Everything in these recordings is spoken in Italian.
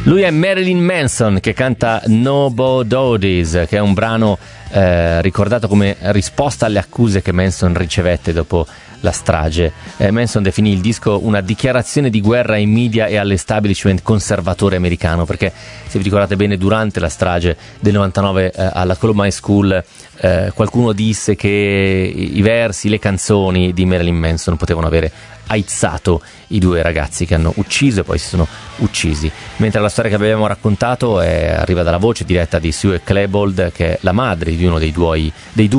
Lui è Marilyn Manson, che canta Nobodies, che è un brano ricordato come risposta alle accuse che Manson ricevette dopo la strage. Manson definì il disco una dichiarazione di guerra ai media e all'establishment conservatore americano, perché se vi ricordate bene, durante la strage del 99 alla Columbine School qualcuno disse che i versi, le canzoni di Marilyn Manson potevano avere aizzato i due ragazzi che hanno ucciso e poi si sono uccisi, mentre la storia che abbiamo raccontato arriva dalla voce diretta di Sue Klebold, che è la madre di uno dei due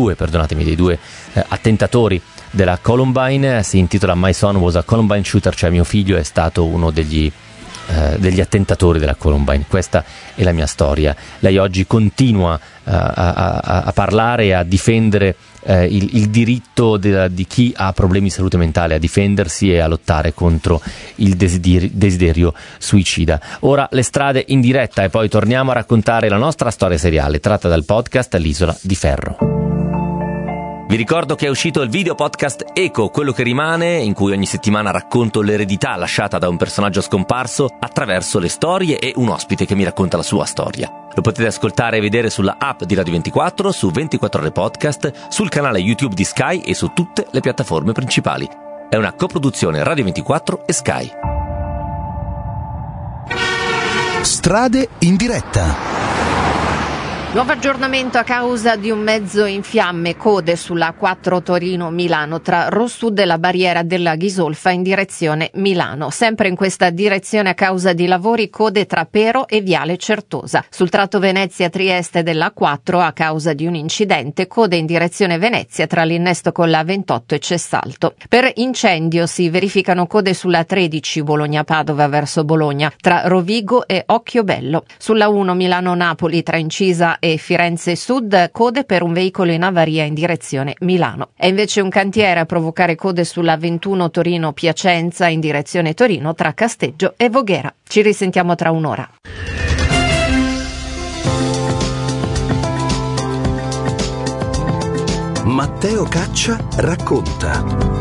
attentatori della Columbine. Si intitola My Son Was a Columbine Shooter, cioè mio figlio è stato uno degli attentatori della Columbine. Questa è la mia storia. Lei oggi continua a parlare e a difendere il diritto di chi ha problemi di salute mentale a difendersi e a lottare contro il desiderio suicida. Ora le strade in diretta e poi torniamo a raccontare la nostra storia seriale tratta dal podcast L'Isola di Ferro. Vi ricordo che è uscito il video podcast Eco, quello che rimane, in cui ogni settimana racconto l'eredità lasciata da un personaggio scomparso attraverso le storie e un ospite che mi racconta la sua storia. Lo potete ascoltare e vedere sulla app di Radio 24, su 24 Ore Podcast, sul canale YouTube di Sky e su tutte le piattaforme principali. È una coproduzione Radio 24 e Sky. Strade in diretta. Nuovo aggiornamento a causa di un mezzo in fiamme, code sulla A4 Torino-Milano tra Rossud e la barriera della Ghisolfa in direzione Milano. Sempre in questa direzione a causa di lavori, code tra Pero e Viale Certosa. Sul tratto Venezia-Trieste della A4 a causa di un incidente, code in direzione Venezia tra l'innesto con la 28 e Cessalto. Per incendio si verificano code sulla 13 Bologna-Padova verso Bologna tra Rovigo e Occhiobello. Sulla 1 Milano-Napoli tra Incisa e Firenze Sud, code per un veicolo in avaria in direzione Milano. È invece un cantiere a provocare code sulla 21 Torino-Piacenza in direzione Torino tra Casteggio e Voghera. Ci risentiamo tra un'ora. Matteo Caccia racconta.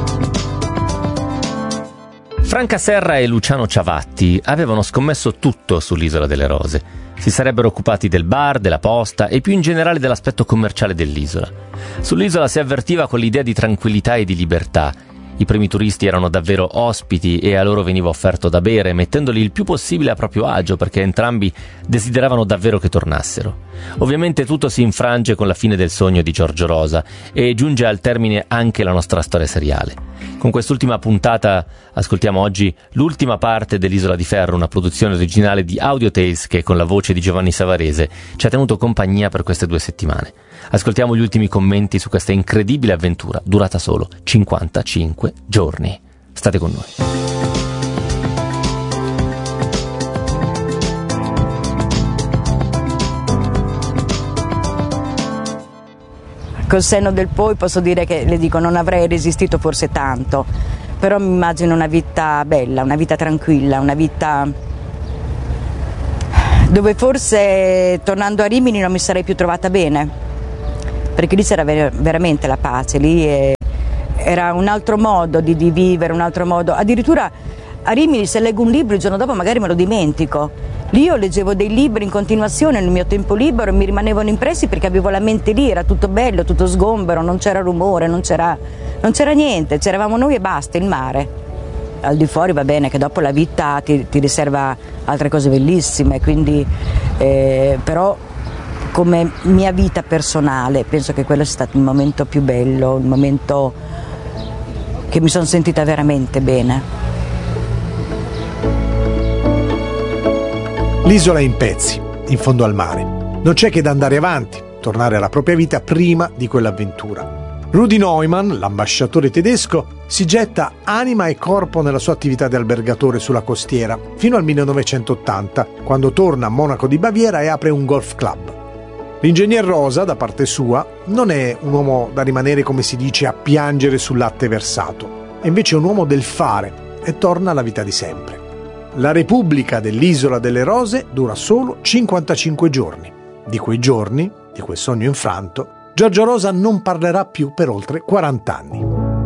Franca Serra e Luciano Ciavatti avevano scommesso tutto sull'Isola delle Rose. Si sarebbero occupati del bar, della posta e più in generale dell'aspetto commerciale dell'isola. Sull'isola si avvertiva quell'idea di tranquillità e di libertà. I primi turisti erano davvero ospiti e a loro veniva offerto da bere, mettendoli il più possibile a proprio agio, perché entrambi desideravano davvero che tornassero. Ovviamente tutto si infrange con la fine del sogno di Giorgio Rosa e giunge al termine anche la nostra storia seriale. Con quest'ultima puntata ascoltiamo oggi l'ultima parte dell'Isola di Ferro, una produzione originale di Audio Tales che con la voce di Giovanni Savarese ci ha tenuto compagnia per queste 2 settimane. Ascoltiamo gli ultimi commenti su questa incredibile avventura durata solo 55 giorni. State con noi. Col senno del poi posso dire che, le dico, non avrei resistito forse tanto, però mi immagino una vita bella, una vita tranquilla, una vita dove forse tornando a Rimini non mi sarei più trovata bene, perché lì c'era veramente la pace, lì era un altro modo di vivere, un altro modo. Addirittura a Rimini se leggo un libro il giorno dopo magari me lo dimentico. Lì io leggevo dei libri in continuazione nel mio tempo libero e mi rimanevano impressi perché avevo la mente lì, era tutto bello, tutto sgombero, non c'era rumore, non c'era niente, c'eravamo noi e basta, il mare. Al di fuori va bene che dopo la vita ti riserva altre cose bellissime, quindi però come mia vita personale penso che quello sia stato il momento più bello, il momento che mi sono sentita veramente bene. L'isola è in pezzi, in fondo al mare. Non c'è che da andare avanti, tornare alla propria vita prima di quell'avventura. Rudi Neumann, l'ambasciatore tedesco, si getta anima e corpo nella sua attività di albergatore sulla costiera, fino al 1980, quando torna a Monaco di Baviera e apre un golf club. L'ingegner Rosa, da parte sua, non è un uomo da rimanere, come si dice, a piangere sul latte versato. È invece un uomo del fare e torna alla vita di sempre. La Repubblica dell'Isola delle Rose dura solo 55 giorni. Di quei giorni, di quel sogno infranto, Giorgio Rosa non parlerà più per oltre 40 anni.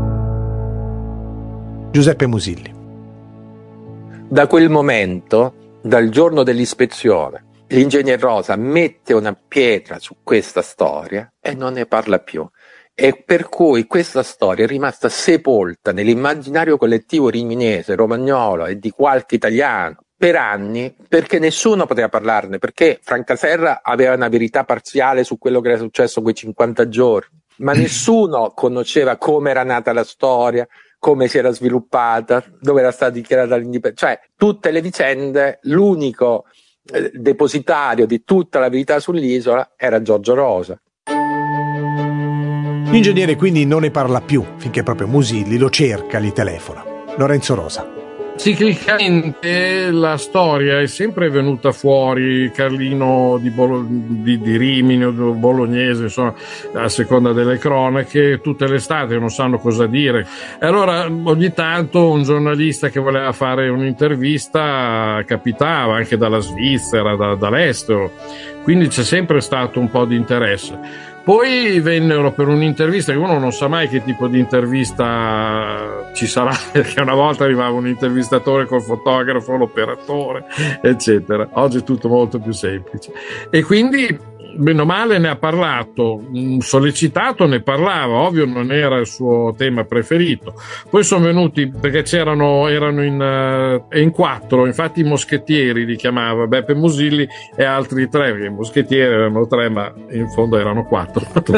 Giuseppe Musilli. Da quel momento dal giorno dell'ispezione l'ingegner Rosa mette una pietra su questa storia e non ne parla più. E per cui questa storia è rimasta sepolta nell'immaginario collettivo riminese, romagnolo e di qualche italiano per anni, perché nessuno poteva parlarne, perché Francasera aveva una verità parziale su quello che era successo quei 50 giorni, ma nessuno conosceva come era nata la storia, come si era sviluppata, dove era stata dichiarata l'indipendenza, cioè tutte le vicende. L'unico depositario di tutta la verità sull'isola era Giorgio Rosa. L'ingegnere quindi non ne parla più finché proprio Musilli lo cerca, gli telefona. Lorenzo Rosa. Ciclicamente la storia è sempre venuta fuori, Carlino di Rimini o bolognese, insomma, a seconda delle cronache, tutte le estate non sanno cosa dire. E allora ogni tanto un giornalista che voleva fare un'intervista capitava anche dalla Svizzera, dall'estero, quindi c'è sempre stato un po' di interesse. Poi vennero per un'intervista che uno non sa mai che tipo di intervista ci sarà, perché una volta arrivava un intervistatore col fotografo, l'operatore, eccetera. Oggi è tutto molto più semplice. E quindi, bene o male, ne ha parlato, sollecitato ne parlava, ovvio non era il suo tema preferito. Poi sono venuti, perché erano in 4, infatti i moschettieri li chiamava Beppe Musilli e altri 3, perché i moschettieri erano 3 ma in fondo erano 4.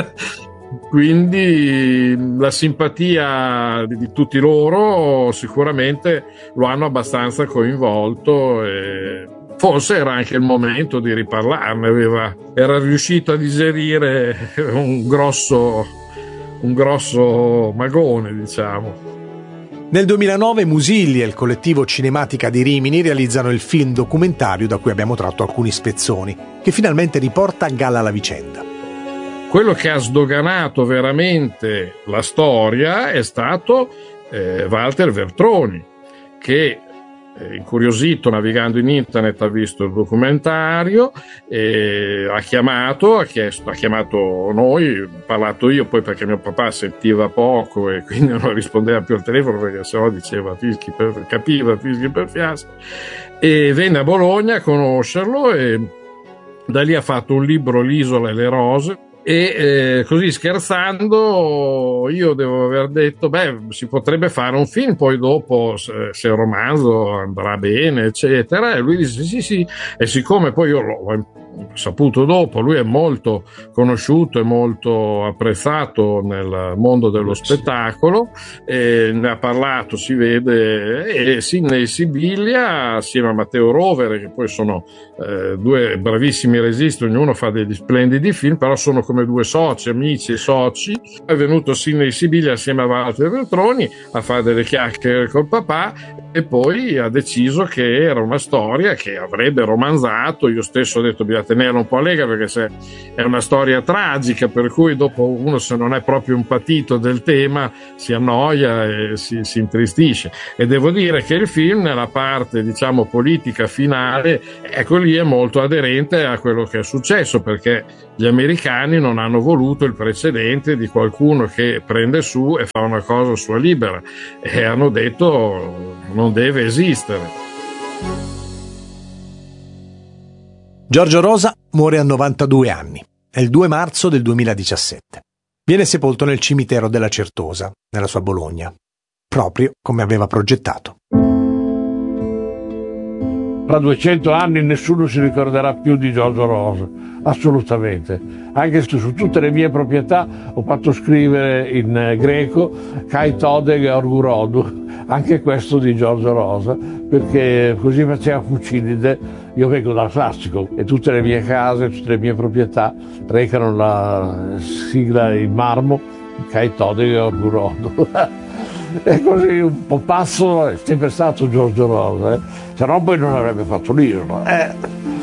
Quindi la simpatia di tutti loro sicuramente lo hanno abbastanza coinvolto e forse era anche il momento di riparlarne, era riuscito a digerire un grosso magone, diciamo. Nel 2009 Musilli e il collettivo Cinematica di Rimini realizzano il film documentario da cui abbiamo tratto alcuni spezzoni, che finalmente riporta a galla la vicenda. Quello che ha sdoganato veramente la storia è stato Walter Veltroni, che incuriosito navigando in internet ha visto il documentario, ha chiamato noi, ho parlato io poi perché mio papà sentiva poco e quindi non rispondeva più al telefono perché sennò diceva capiva fischi per fiaschi, e venne a Bologna a conoscerlo e da lì ha fatto un libro, L'isola e le rose. E così scherzando io devo aver detto si potrebbe fare un film, poi dopo se il romanzo andrà bene eccetera, e lui disse sì, e siccome poi io l'ho saputo dopo, lui è molto conosciuto e molto apprezzato nel mondo dello spettacolo, e ne ha parlato, si vede, e Sidney Sibilia assieme a Matteo Rovere, che poi sono 2 bravissimi registi, ognuno fa degli splendidi film, però sono come 2 soci, amici e soci. È venuto Sidney Sibilia assieme a Walter Veltroni a fare delle chiacchiere col papà e poi ha deciso che era una storia che avrebbe romanzato. Io stesso ho detto bisogna tenerla un po' allegra, perché se è una storia tragica, per cui dopo uno, se non è proprio un patito del tema, si annoia e si intristisce. E devo dire che il film, nella parte diciamo politica finale, ecco lì è molto aderente a quello che è successo, perché gli americani non hanno voluto il precedente di qualcuno che prende su e fa una cosa sua libera, e hanno detto non deve esistere. Giorgio Rosa muore a 92 anni, è il 2 marzo del 2017. Viene sepolto nel cimitero della Certosa, nella sua Bologna, proprio come aveva progettato. Tra 200 anni nessuno si ricorderà più di Giorgio Rosa, assolutamente. Anche se su tutte le mie proprietà ho fatto scrivere in greco Kai Todeg Orgurodu, anche questo di Giorgio Rosa, perché così faceva Fucilide. Io vengo dal classico e tutte le mie case, tutte le mie proprietà recano la sigla in marmo Kai Todeg Orgurodu. E così un po' pazzo è sempre stato Giorgio Rosa, se no poi non avrebbe fatto l'Isola.